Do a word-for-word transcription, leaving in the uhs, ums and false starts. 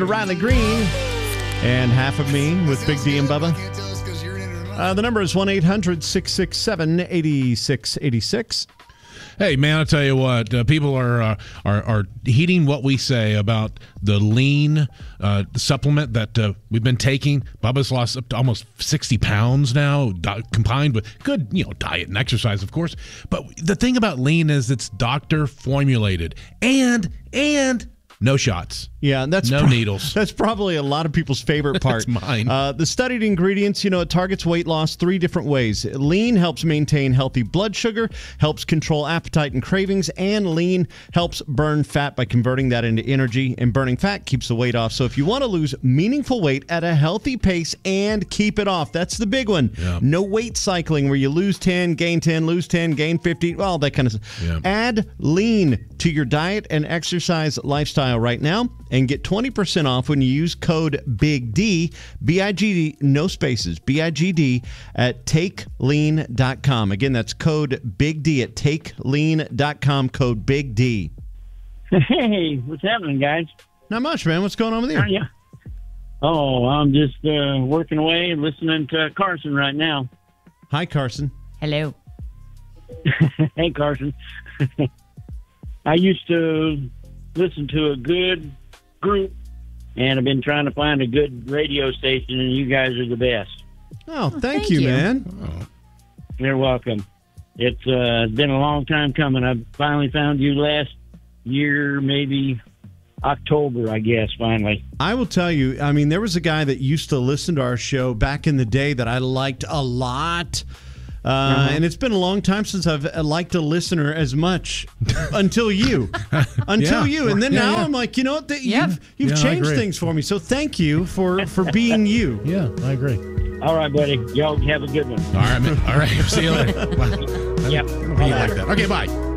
Riley Green and Half of Me with Big D and Bubba. Uh, the number is one eight hundred six six seven eight six eight six. Hey, man, I'll tell you what. Uh, people are, uh, are are heeding what we say about the lean uh, supplement that uh, we've been taking. Bubba's lost up to almost sixty pounds now, di- combined with good, you know, diet and exercise, of course. But the thing about lean is it's doctor formulated and and no shots. Yeah, that's no pro- needles. That's probably a lot of people's favorite part. That's mine. Uh, the studied ingredients, you know, it targets weight loss three different ways. Lean helps maintain healthy blood sugar, helps control appetite and cravings, and lean helps burn fat by converting that into energy. And burning fat keeps the weight off. So if you want to lose meaningful weight at a healthy pace and keep it off, that's the big one. Yeah. No weight cycling where you lose ten, gain ten, lose ten, gain fifty, all that kind of stuff. Yeah. Add lean to your diet and exercise lifestyle right now and get twenty percent off when you use code BIG-D, B I G D, no spaces, B I G D, at take lean dot com. Again, that's code BIG-D at take lean dot com, code BIG-D. Hey, what's happening, guys? Not much, man. What's going on with you? How are you? Oh, I'm just uh, working away and listening to Carson right now. Hi, Carson. Hello. Hey, Carson. I used to listen to a good group, and I've been trying to find a good radio station, and you guys are the best. Oh, thank, thank you, you. man. Oh. You're welcome. It's uh, been a long time coming. I finally found you last year, maybe October, I guess, finally. I will tell you, I mean, there was a guy that used to listen to our show back in the day that I liked a lot. Uh, uh-huh. And it's been a long time since I've liked a listener as much until you. Until Yeah. you. And then Yeah, now yeah. I'm like, you know what? That Yep. You've, you've Yeah, I changed agree. things for me. So thank you for, for being you. Yeah, I agree. All right, buddy. Y'all have a good one. All right, man. All right. See you later. Wow. Yep. I don't know if you like that. Okay, bye.